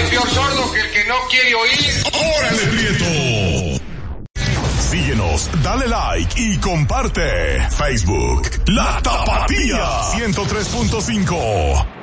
peor sordo que el que no quiere oír. ¡Órale, Prieto! Síguenos, dale like y comparte. Facebook, La Tapatía 103.5.